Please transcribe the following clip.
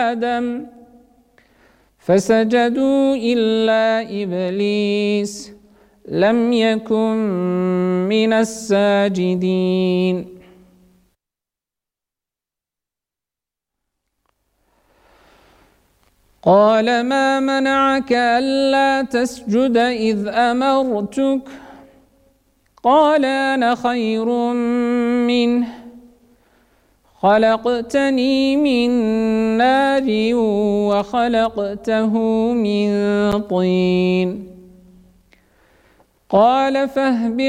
آدم فسجدوا إلا إبليس لم يكن من الساجدين. قال ما منعك ألا تسجد إذ أمرتك؟ قال أنا خير منه خلقتني من نار وخلقته من طين. قال فاهبط